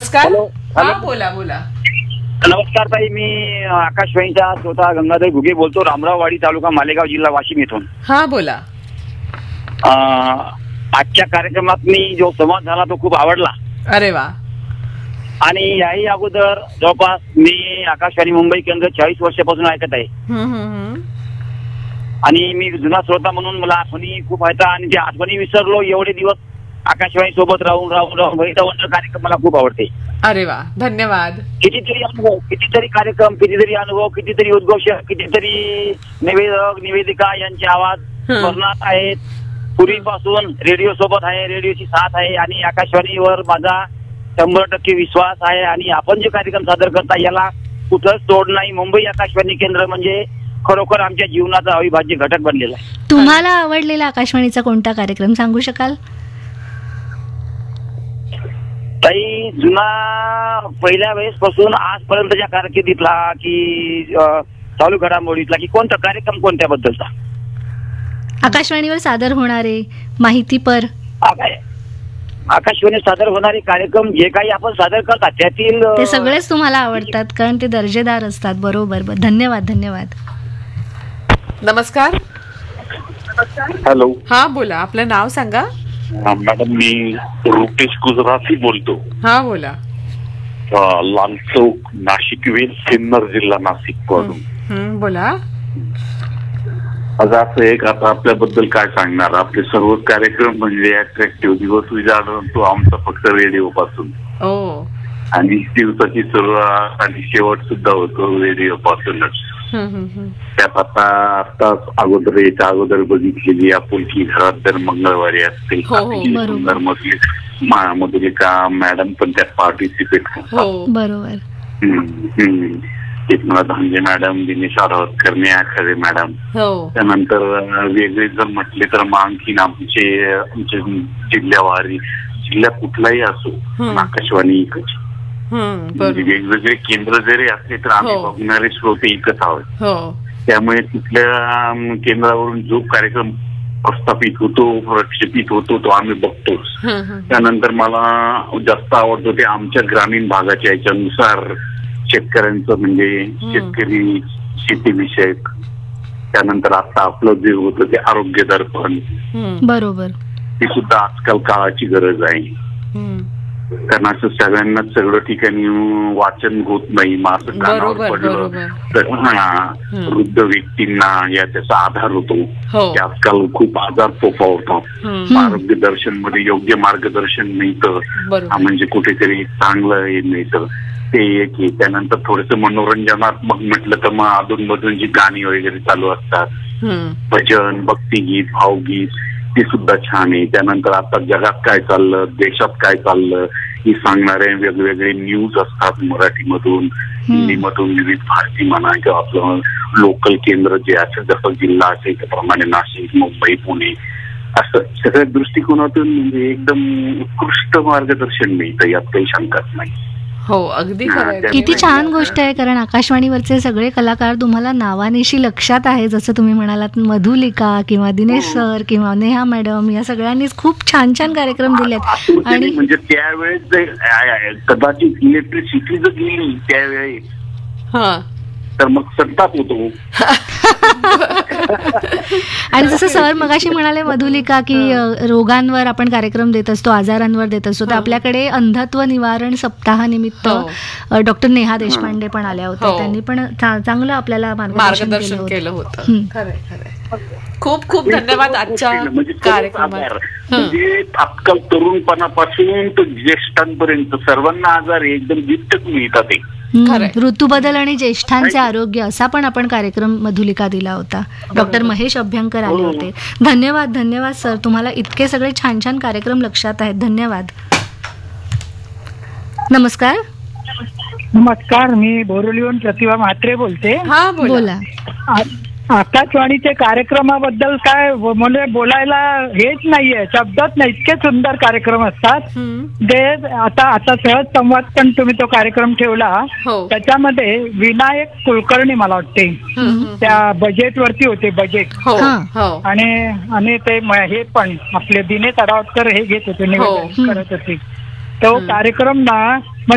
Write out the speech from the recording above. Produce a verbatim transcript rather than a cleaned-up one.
नमस्कार. Hello. Hello. हा बोला बोला. नमस्कार ताई, मी आकाशवाणीचा स्वतः गंगाधर घुगे बोलतो, रामराववाडी तालुका मालेगाव जिल्हा वाशिम येथून. हा बोला. अं, आजच्या कार्यक्रमात मी जो संवाद झाला तो खूप आवडला. अरे वा. आणि याही अगोदर जवळपास मी आकाशवाणी मुंबई केंद्र चाळीस वर्षापासून ऐकत आहे. हम्म, हम्म, हम्म. आणि मी जुना श्रोता म्हणून मला आठवणी खूप आहेत आणि त्या आठवणी विसरलो एवढे दिवस आकाशवाणी सोबत राहून राहून राहून वैतवंत कार्यक्रम मला खूप आवडते. अरे वा, धन्यवाद. कितीतरी अनुभव, कितीतरी कार्यक्रम, कितीतरी अनुभव, कितीतरी उद्घोषक, कितीतरी निवेदक निवेदिका यांचे आवाज स्मरणात आहेत. पूर्वीपासून रेडिओ सोबत आहे, रेडिओची साथ आहे आणि आकाशवाणीवर माझा शंभर टक्के विश्वास आहे. आणि आपण जे कार्यक्रम सादर करता याला कुठंच तोड नाही. मुंबई आकाशवाणी केंद्र म्हणजे खरोखर आमच्या जीवनाचा अविभाज्य घटक बनलेला आहे. तुम्हाला आवडलेला आकाशवाणीचा कोणता कार्यक्रम सांगू शकाल? ताई, जुना पहिल्या वेळेसपासून आजपर्यंतच्या कारकिर्दीतला की चालू घडामोडीतला की कोणता कार्यक्रम कोणत्याबद्दलचा? आकाशवाणीवर सादर होणारे माहितीपर. आकाशवाणी सादर होणारे कार्यक्रम जे काही आपण सादर करतात त्यातील ते सगळेच तुम्हाला आवडतात कारण ते दर्जेदार असतात. बरोबर. धन्यवाद. धन्यवाद. नमस्कार. हॅलो. हा बोला, आपलं नाव सांगा. मॅडम, मी रुपेश गुजराती बोलतो. हा बोला. लाल चौक, नाशिक वेल, सिन्नर जिल्हा नाशिक पासून बोला. आज असं एक, आता आपल्याबद्दल काय सांगणार, आपले सर्व कार्यक्रम म्हणजे अट्रॅक्टिव्ह. दिवस उजाडून तो आमचा फक्त रेडिओ पासून, ओ आणि दिवसाची सुरुवात आणि शेवट सुद्धा होतो रेडिओ पासूनच. त्यात आता आताच अगोदर याच्या अगोदर बघितलेली आपुलकी घरात दर मंगळवारी असते. सुंदर मधली मधुलिका मॅडम पण त्यात पार्टिसिपेट करतात. बरोबर. मला धांजे मॅडम, दिनेश आरावतकर, नेहा खरे मॅडम. त्यानंतर वेगळे जर म्हटले तर मग आणखीन आमचे आमचे जिल्ह्यावारी, जिल्हा कुठलाही असो, आकाशवाणी एकच. म्हणजे वेगवेगळे केंद्र जरी असले तर आम्ही बघणारे श्रोते एकच आहोत. त्यामुळे तिथल्या केंद्रावरून जो कार्यक्रम प्रस्थापित होतो, प्रक्षेपित होतो तो आम्ही बघतोच. त्यानंतर मला जास्त आवडतो ते आमच्या ग्रामीण भागाच्या याच्यानुसार शेतकऱ्यांचं, म्हणजे शेतकरी शेतीविषयक. त्यानंतर आता आपलं जे होतं ते आरोग्य दर्पण. बरोबर. ती सुद्धा आजकाल काळाची गरज आहे. कारण असं सगळ्यांना सगळं ठिकाणी वाचन होत नाही. माझं कानावर पडलं तर हा वृद्ध व्यक्तींना या त्याचा आधार होतो. की आजकाल खूप आजार फोफावतात. आरोग्य दर्शन मध्ये योग्य मार्गदर्शन मिळतं, म्हणजे कुठेतरी चांगलं हे मिळतं, ते एक आहे. त्यानंतर थोडस मनोरंजनात्मक म्हटलं तर मग अधून मधून जी गाणी वगैरे चालू असतात, भजन, भक्तिगीत, भावगीत, ते सुद्धा छान आहे. त्यानंतर आता जगात काय चाललं, देशात काय चाललं हे सांगणारे वेगवेगळे न्यूज असतात. मराठीमधून, हिंदीमधून, विविध भारती म्हणा किंवा आपलं लोकल केंद्र जे असेल, जसं जिल्हा असेल त्याप्रमाणे नाशिक, मुंबई, पुणे, असं सगळ्या दृष्टिकोनातून म्हणजे एकदम उत्कृष्ट मार्गदर्शन मिळतं, यात काही शंकाच नाही. हो, अगदी खरं. किती छान गोष्ट आहे, कारण आकाशवाणीवरचे सगळे कलाकार तुम्हाला नावानिशी लक्षात आहे. जसं तुम्ही म्हणालात मधुलिका किंवा दिनेश सर किंवा नेहा मॅडम, या सगळ्यांनीच खूप छान छान कार्यक्रम दिलेत. आणि म्हणजे त्यावेळेस कदाचित इलेक्ट्रिसिटी जर गेली त्यावेळेस तर मग संताप होतो. आणि जसं सर मगाशी म्हणाले मधुलिका की रोगांवर आपण कार्यक्रम देत असतो, आजारांवर देत असतो, तर आपल्याकडे अंधत्व निवारण सप्ताहानिमित्त डॉक्टर नेहा देशपांडे पण आल्या होत्या. त्यांनी पण चांगलं आपल्याला मार्गदर्शन केलं होतं. खूप खूप धन्यवाद आजच्या कार्यक्रमात. म्हणजे आजकाल तरुणपणापासून तर ज्येष्ठांपर्यंत सर्वांना आजार एकदम जितक मिळतात. ऋतूबदल आणि ज्येष्ठांचे आरोग्य असा पण आपण कार्यक्रम मधुलिका दिला होता. डॉक्टर महेश अभ्यंकर आले होते. धन्यवाद. धन्यवाद सर, तुम्हाला इतके सगळे छान छान कार्यक्रम लक्षात आहेत. धन्यवाद. नमस्कार. नमस्कार, मी बोरिवलीहून प्रतिभा म्हात्रे बोलते. हा बोला. आकाशवाणीचे कार्यक्रमाबद्दल काय म्हणजे बोलायला हेच नाहीये, शब्दच नाही, इतके सुंदर कार्यक्रम असतात. ते आता आता सहज संवाद पण तुम्ही तो कार्यक्रम ठेवला, त्याच्यामध्ये विनायक कुलकर्णी मला वाटते त्या बजेट वरती होते, बजेट. आणि आणि ते हे पण आपले दिनेश आरावतकर हे घेत होते, निवेदन करत होते. तो कार्यक्रम ना